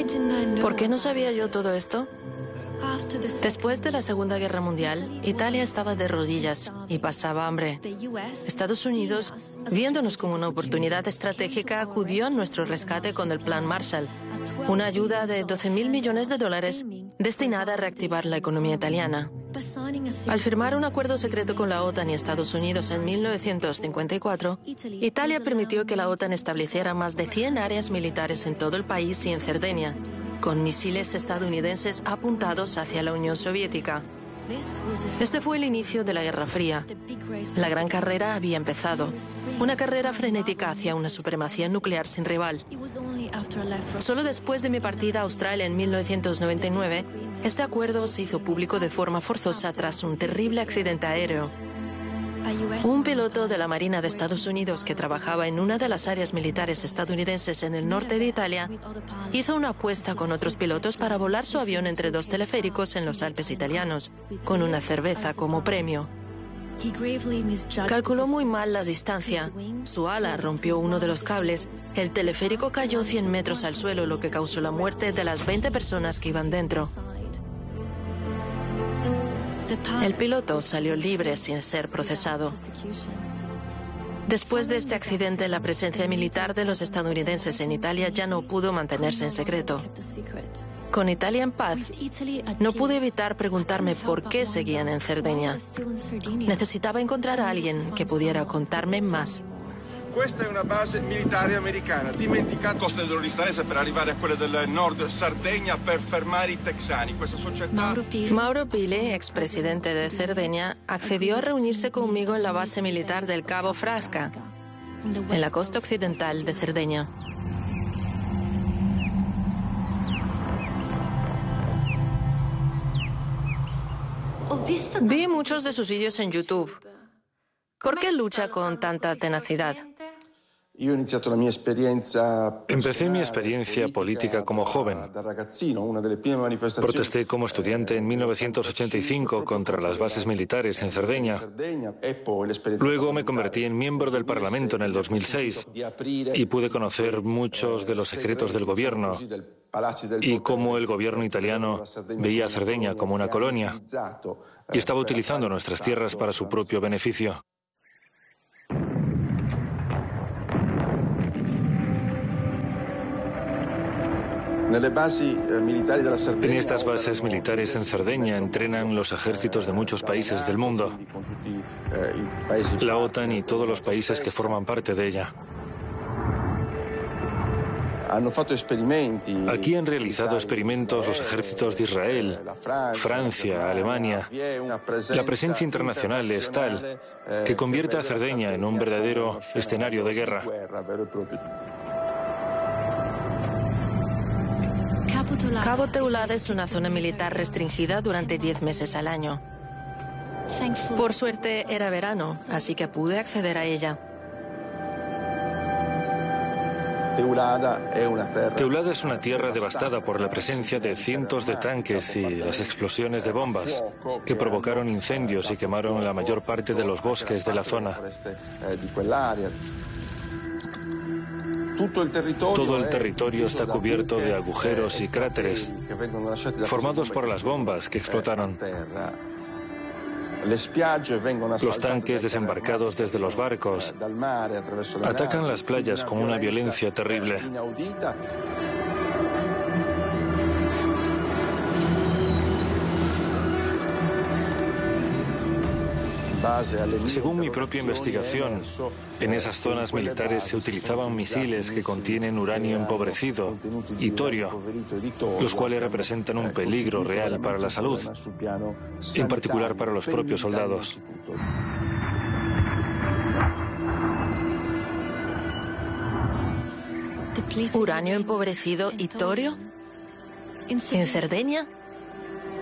¿Por qué no sabía yo todo esto? Después de la Segunda Guerra Mundial, Italia estaba de rodillas y pasaba hambre. Estados Unidos, viéndonos como una oportunidad estratégica, acudió a nuestro rescate con el Plan Marshall, una ayuda de $12.000 millones destinada a reactivar la economía italiana. Al firmar un acuerdo secreto con la OTAN y Estados Unidos en 1954, Italia permitió que la OTAN estableciera más de 100 áreas militares en todo el país y en Cerdeña, con misiles estadounidenses apuntados hacia la Unión Soviética. Este fue el inicio de la Guerra Fría. La gran carrera había empezado, una carrera frenética hacia una supremacía nuclear sin rival. Solo después de mi partida a Australia en 1999, este acuerdo se hizo público de forma forzosa tras un terrible accidente aéreo. Un piloto de la Marina de Estados Unidos que trabajaba en una de las áreas militares estadounidenses en el norte de Italia hizo una apuesta con otros pilotos para volar su avión entre dos teleféricos en los Alpes italianos, con una cerveza como premio. Calculó muy mal la distancia, su ala rompió uno de los cables, el teleférico cayó 100 metros al suelo, lo que causó la muerte de las 20 personas que iban dentro. El piloto salió libre sin ser procesado. Después de este accidente, la presencia militar de los estadounidenses en Italia ya no pudo mantenerse en secreto. Con Italia en paz, no pude evitar preguntarme por qué seguían en Cerdeña. Necesitaba encontrar a alguien que pudiera contarme más. Questa è una base militare americana, dimenticata coste dell'Oristanese per arrivare a quelle del nord Sardegna per fermare i texani. Questa società... Mauro Pili, expresidente de Cerdeña, accedió a reunirse conmigo en la base militar del Cabo Frasca, en la costa occidental de Cerdeña. Vi muchos de sus vídeos en YouTube. ¿Por qué lucha con tanta tenacidad? Empecé mi experiencia política como joven. Protesté como estudiante en 1985 contra las bases militares en Cerdeña. Luego me convertí en miembro del Parlamento en el 2006 y pude conocer muchos de los secretos del gobierno y cómo el gobierno italiano veía a Cerdeña como una colonia y estaba utilizando nuestras tierras para su propio beneficio. En estas bases militares en Cerdeña entrenan los ejércitos de muchos países del mundo, la OTAN y todos los países que forman parte de ella. Aquí han realizado experimentos los ejércitos de Israel, Francia, Alemania. La presencia internacional es tal que convierte a Cerdeña en un verdadero escenario de guerra. Cabo Teulada es una zona militar restringida durante 10 meses al año. Por suerte era verano, así que pude acceder a ella. Teulada es una tierra devastada por la presencia de cientos de tanques y las explosiones de bombas que provocaron incendios y quemaron la mayor parte de los bosques de la zona. Todo el territorio está cubierto de agujeros y cráteres formados por las bombas que explotaron. Los tanques desembarcados desde los barcos atacan las playas con una violencia terrible. Según mi propia investigación, en esas zonas militares se utilizaban misiles que contienen uranio empobrecido y torio, los cuales representan un peligro real para la salud, en particular para los propios soldados. ¿Uranio empobrecido y torio? ¿En Cerdeña?